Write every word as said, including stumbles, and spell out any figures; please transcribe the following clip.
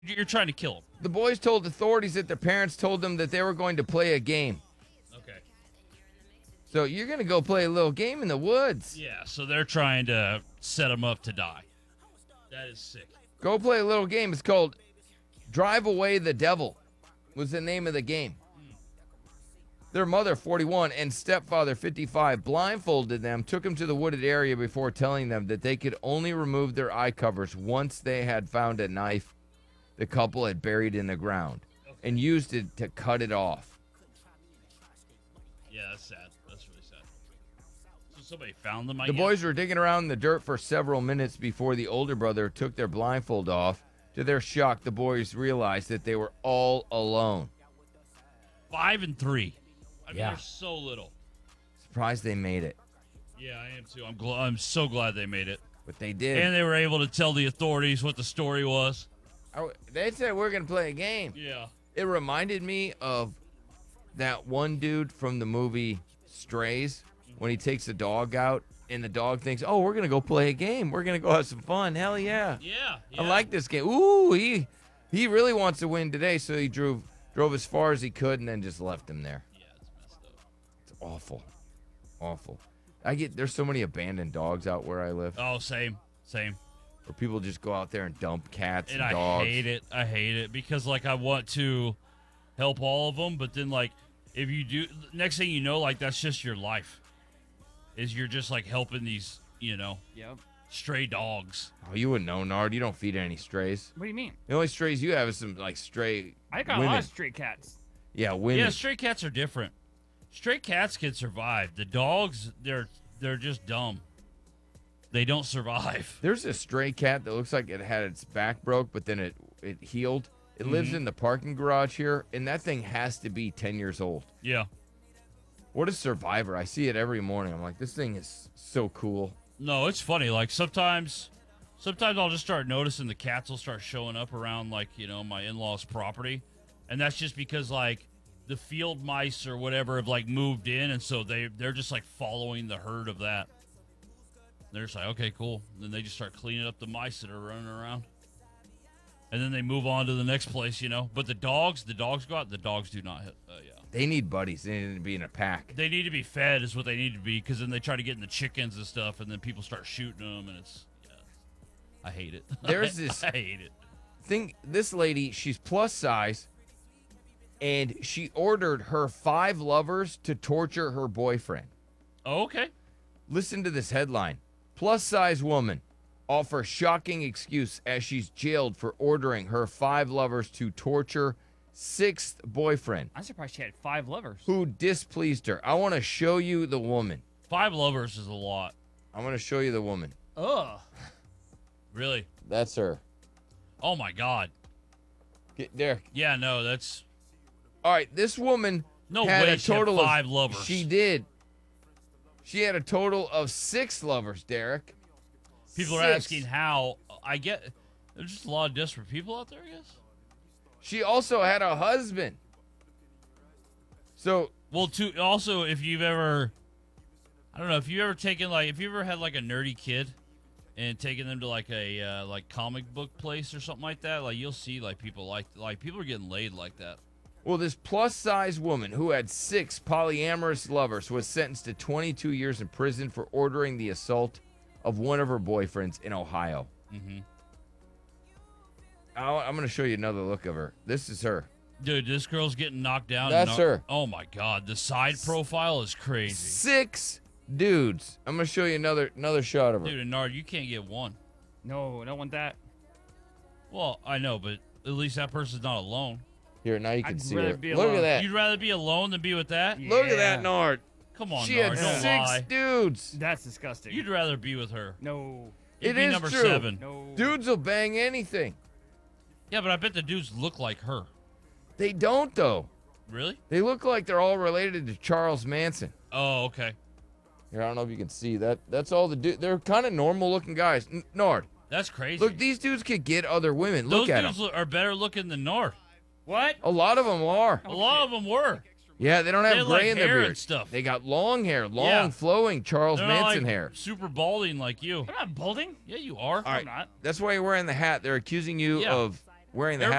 You're trying to kill them. The boys told authorities that their parents told them that they were going to play a game. Okay. So you're going to go play a little game in the woods. Yeah, so they're trying to set them up to die. That is sick. Go play a little game. It's called Drive Away the Devil was the name of the game. Their mother, forty-one, and stepfather, fifty-five, blindfolded them, took them to the wooded area before telling them that they could only remove their eye covers once they had found a knife the couple had buried in the ground and used it to cut it off. Yeah, that's sad. That's really sad. So somebody found them, I The guess? boys were digging around in the dirt for several minutes before the older brother took their blindfold off. To their shock, the boys realized that they were all alone. Five and three. I mean, Yeah. they're so little. Surprised they made it, Yeah, I am too. I'm gl- I'm so glad they made it. but they did. And they were able to tell the authorities what the story was. I- they said we're going to play a game. Yeah. It reminded me of that one dude from the movie Strays when he takes the dog out and the dog thinks, oh, we're going to go play a game. We're going to go have some fun. Hell yeah. Yeah. yeah. I like this game. Ooh, he he really wants to win today, so he drove drove as far as he could and then just left him there. Yeah, it's messed up. It's awful. Awful. I get there's so many abandoned dogs out where I live. Oh, same. Same. Where people just go out there and dump cats and, And I dogs. hate it. I hate it because, like, I want to help all of them, but then, like, if you do, next thing you know, like, that's just your life. Is you're just, like, helping these, you know, Yep. stray dogs. Oh, you wouldn't know, Nard. You don't feed any strays. What do you mean? The only strays you have is some like stray I got women. a lot of stray cats. Yeah, women. Yeah, stray cats are different. Stray cats can survive. The dogs, they're they're just dumb. They don't survive. There's a stray cat that looks like it had its back broke, but then it it healed. It lives Mm-hmm. in the parking garage here, and that thing has to be ten years old. Yeah. What a survivor. I see it every morning. I'm like, this thing is so cool. No, it's funny. Like, sometimes, sometimes I'll just start noticing the cats will start showing up around, like, you know, my in-laws' property. And that's just because, like, the field mice or whatever have, like, moved in, and so they, they're just, like, following the herd of that. They're just like, okay, cool. And then they just start cleaning up the mice that are running around. And then they move on to the next place, you know. But the dogs, the dogs go out, the dogs do not hit. Uh, yeah. They need buddies. They need to be in a pack. They need to be fed is what they need to be, because then they try to get in the chickens and stuff, and then people start shooting them, and it's, yeah. I hate it. There's this- I hate it. Think this lady, she's plus size, and she ordered her five lovers to torture her boyfriend. Oh, okay. Listen to this headline. Plus size woman offers shocking excuse as she's jailed for ordering her five lovers to torture sixth boyfriend I'm surprised she had five lovers. who displeased her. I want to show you the woman. Five lovers is a lot. I want to show you the woman. Ugh. Really? That's her. Oh, my God. Get there. Yeah, no, that's... All right, this woman No had way a she had total five of, lovers. She did. She had a total of six lovers, Derek. People are Six. asking how. I get... There's just a lot of desperate people out there, I guess. She also had a husband. So Well, to, also, if you've ever... I don't know, if you ever taken, like... If you ever had, like, a nerdy kid and taken them to, like, a, uh, like, comic book place or something like that, like, you'll see, like, people like... Like, people are getting laid like that. Well, this plus-size woman who had six polyamorous lovers was sentenced to twenty-two years in prison for ordering the assault of one of her boyfriends in Ohio. Mm-hmm. I'll- I'm going to show you another look of her. This is her. Dude, this girl's getting knocked down. That's and knock- her. Oh, my God. The side profile is crazy. Six dudes. I'm going to show you another another shot of her. Dude, and Nard, you can't get one. No, I don't want that. Well, I know, but at least that person's not alone. Here, now you can I'd see rather her. be Look alone. at that. You'd rather be alone than be with that? Look at that, Yeah. Nard. Come on, She Nard, had don't six lie. dudes. That's disgusting. You'd rather be with her. No. You'd It be is number true. seven. No. Dudes will bang anything. Yeah, but I bet the dudes look like her. They don't, though. Really? They look like they're all related to Charles Manson. Oh, okay. Here, I don't know if you can see that. That's all the dudes. They're kind of normal-looking guys. N- Nard, That's crazy. look, these dudes could get other women. Those Look at dudes them. look- are better looking than Nard. What? A lot of them are. A lot of them were. Yeah, they don't They have had, gray like, in their hair beard. and stuff. They got long hair, long, Yeah. flowing Charles They're not, Manson like, hair. super balding like you. I'm not balding. Yeah, you are. All right, I'm not. that's why you're wearing the hat. They're accusing you Yeah. of wearing the Everybody